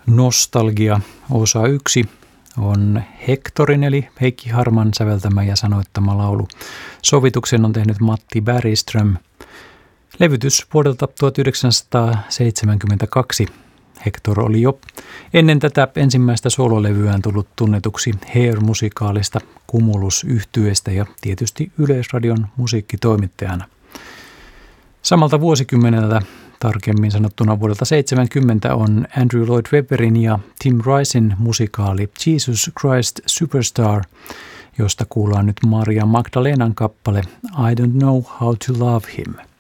Nostalgia osa 1 on Hectorin eli Heikki Harman säveltämä ja sanoittama laulu. Sovituksen on tehnyt Matti Bergström. Levytys vuodelta 1972. Hector oli jo ennen tätä ensimmäistä sololevyään tullut tunnetuksi Hair-musikaalista, Cumulus-yhtyeestä ja tietysti Yleisradion musiikkitoimittajana. Samalta vuosikymmeneltä, tarkemmin sanottuna vuodelta 70, on Andrew Lloyd Webberin ja Tim Ricein musikaali Jesus Christ Superstar, josta kuullaan nyt Maria Magdalenan kappale I Don't Know How to Love Him.